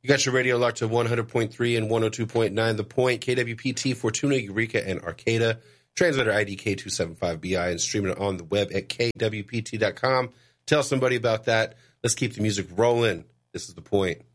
You got your radio locked to 100.3 and 102.9 The Point, KWPT, Fortuna, Eureka, and Arcata. Transmitter ID K275BI and streaming it on the web at kwpt.com. Tell somebody about that. Let's keep the music rolling. This is The Point.